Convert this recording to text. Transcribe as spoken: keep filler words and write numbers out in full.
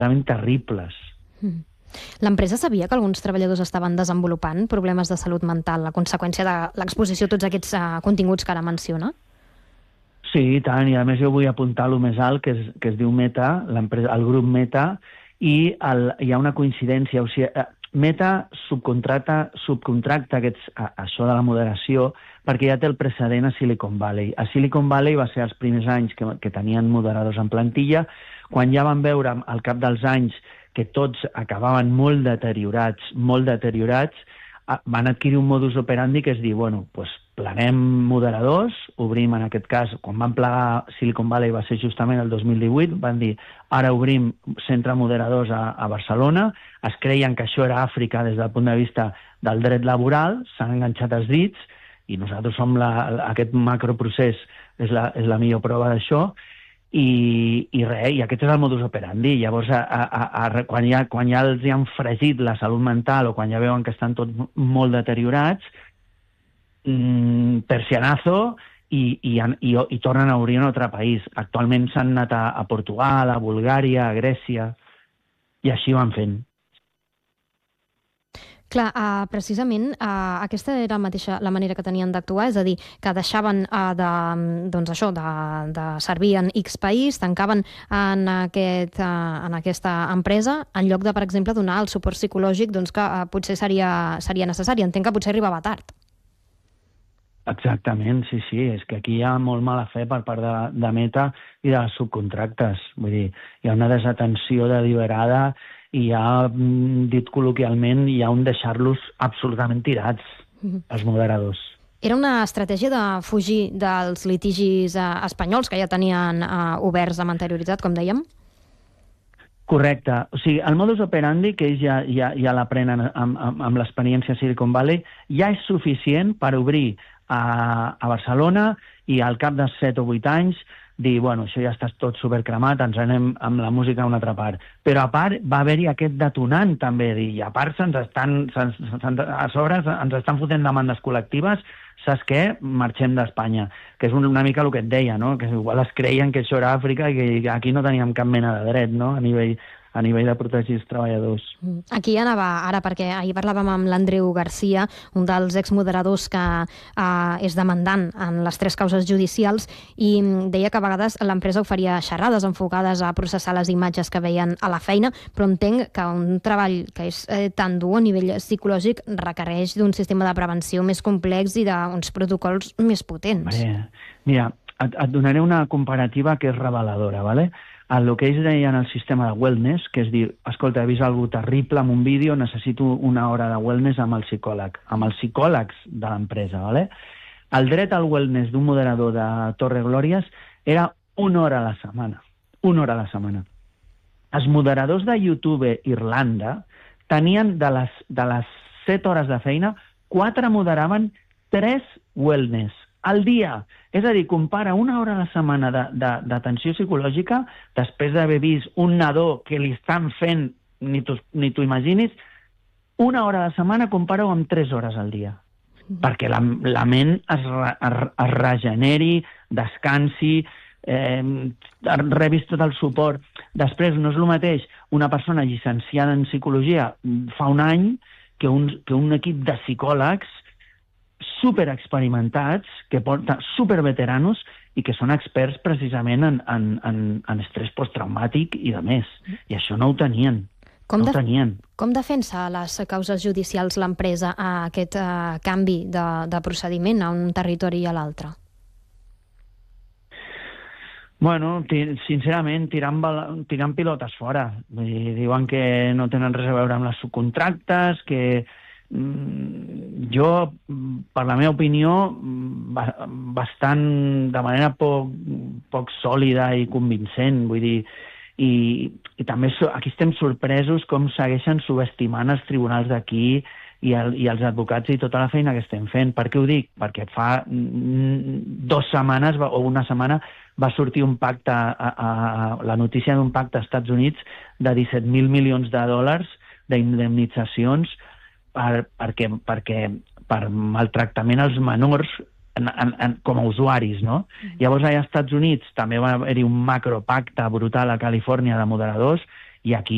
realment terribles. Mm. L'empresa sabia que alguns treballadors estaven desenvolupant problemes de salut mental a conseqüència de l'exposició a tots aquests uh, continguts que ara menciona? Sí, i tant, i a més jo vull apuntar el més alt, que es, que es diu Meta, el grup Meta, i el, hi ha una coincidència, o sigui, Meta subcontracta, subcontracta aquests, a, això de la moderació perquè ja té el precedent a Silicon Valley. A Silicon Valley va ser els primers anys que, que tenien moderadors en plantilla, quan ja van veure al cap dels anys que tots acabaven molt deteriorats, molt deteriorats, van adquirir un modus operandi que és dir, bueno, doncs pleguem moderadors, obrim en aquest cas, quan van plegar Silicon Valley va ser justament el dos mil divuit, van dir, ara obrim centre moderadors a, a Barcelona, es creien que això era Àfrica des del punt de vista del dret laboral, s'han enganxat els dits, i nosaltres som la, aquest macroprocés és la, és la millor prova d'això, i, i res, i aquest és el modus operandi. Llavors, a, a, a, quan, ja, quan ja els han fregit la salut mental o quan ja veuen que estan tots molt deteriorats, mmm, persianazo, i, i, i, i tornen a obrir un altre país. Actualment s'han anat a, a Portugal, a Bulgària, a Grècia, i així van fent. Clar, uh, precisament uh, aquesta era la mateixa la manera que tenien d'actuar, és a dir, que deixaven uh, de, doncs això, de, de servir en X país, tancaven en, aquest, uh, en aquesta empresa, en lloc de, per exemple, donar el suport psicològic doncs, que uh, potser seria, seria necessari. Entenc que potser arribava tard. Exactament, sí, sí. És que aquí hi ha molt mala fe per part de, de Meta i de les subcontractes. Vull dir, hi ha una desatenció deliberada i hi ha, dit col·loquialment, hi ha un deixar-los absolutament tirats, mm-hmm. els moderadors. Era una estratègia de fugir dels litigis eh, espanyols que ja tenien eh, oberts amb anterioritat, com dèiem? Correcte. O sigui, el modus operandi, que ells ja, ja, ja l'aprenen amb, amb, amb l'experiència Silicon Valley, ja és suficient per obrir a, a Barcelona i al cap de set o vuit anys dir, bueno, això ja està tot supercremat, ens anem amb la música a una altra part. Però a part va haver-hi aquest detonant també, dir, i a part se'ns estan, se'ns, se'ns, a sobre ens estan fotent demandes col·lectives, saps què? Marxem d'Espanya, que és una mica el que et deia, no? Que igual es creien que això era Àfrica i que aquí no teníem cap mena de dret, no? A nivell a nivell de protegir els treballadors. Aquí anava ara, perquè ahir parlàvem amb l'Andreu Garcia, un dels exmoderadors que eh, és demandant en les tres causes judicials, i deia que a vegades l'empresa oferia xerrades enfocades a processar les imatges que veien a la feina, però entenc que un treball que és eh, tan dur a nivell psicològic requereix d'un sistema de prevenció més complex i d'uns protocols més potents. Mira, mira et, et donaré una comparativa que és reveladora, ¿vale? El que ells deien el sistema de wellness, que és dir, escolta, he vist alguna cosa terrible en un vídeo, necessito una hora de wellness amb el psicòleg, amb els psicòlegs de l'empresa, ¿vale? El dret al wellness d'un moderador de Torre Glòries era una hora a la setmana, una hora a la setmana. Els moderadors de YouTube Irlanda tenien de les, de les set hores de feina, quatre moderaven tres wellness al dia. És a dir, compara una hora a la setmana d'atenció psicològica després d'haver vist un nadó que li estan fent, ni tu, ni tu imaginis, una hora a la setmana compara-ho amb tres hores al dia. Mm-hmm. Perquè la, la ment es, es, es regeneri, descansi, eh, rebis tot el suport. Després no és el mateix una persona llicenciada en psicologia fa un any que un, que un equip de psicòlegs superexperimentats, que porten superveteranos i que són experts precisament en, en, en, en estrès posttraumàtic i de més. I això no ho tenien. Com, no ho de, tenien. Com defensa les causes judicials l'empresa a aquest uh, canvi de, de procediment a un territori i a l'altre? Bueno, sincerament, tirant, tirant pilotes fora. Diuen que no tenen res a veure amb les subcontractes, que jo, per la meva opinió, bastant de manera poc, poc sòlida i convincent, vull dir, i, i també aquí estem sorpresos com segueixen subestimant els tribunals d'aquí i, el, i els advocats i tota la feina que estem fent. Per què ho dic? Perquè fa dues setmanes o una setmana va sortir un pacte, a, a, la notícia d'un pacte als Estats Units de disset mil milions de dòlars d'indemnitzacions Per, perquè, perquè per maltractament als menors en, en, en, com a usuaris, no? Mm-hmm. Llavors, allà als Estats Units també va haver-hi un macropacte brutal a Califòrnia de moderadors, i aquí